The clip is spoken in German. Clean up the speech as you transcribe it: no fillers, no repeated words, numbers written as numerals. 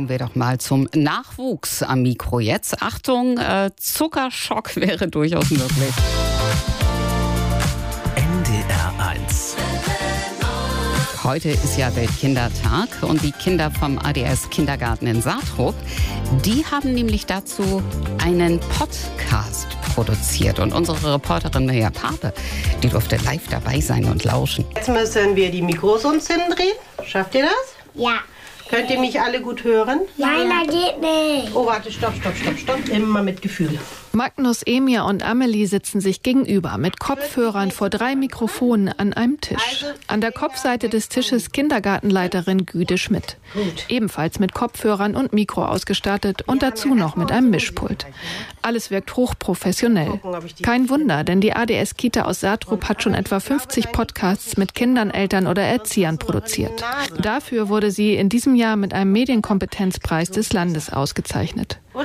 Kommen wir doch mal zum Nachwuchs am Mikro jetzt. Achtung, Zuckerschock wäre durchaus möglich. NDR 1. Heute ist ja Weltkindertag und die Kinder vom ADS Kindergarten in Saatrup, die haben nämlich dazu einen Podcast produziert. Und unsere Reporterin Mirja Pape, die durfte live dabei sein und lauschen. Jetzt müssen wir die Mikros uns hindrehen. Schafft ihr das? Ja. Könnt ihr mich alle gut hören? Nein, das geht nicht. Oh, warte, stopp. Immer mit Gefühl. Magnus, Emir und Amelie sitzen sich gegenüber mit Kopfhörern vor 3 Mikrofonen an einem Tisch. An der Kopfseite des Tisches Kindergartenleiterin Güde Schmidt. Ebenfalls mit Kopfhörern und Mikro ausgestattet und dazu noch mit einem Mischpult. Alles wirkt hochprofessionell. Kein Wunder, denn die ADS-Kita aus Saatrup hat schon etwa 50 Podcasts mit Kindern, Eltern oder Erziehern produziert. Dafür wurde sie in diesem Jahr mit einem Medienkompetenzpreis des Landes ausgezeichnet.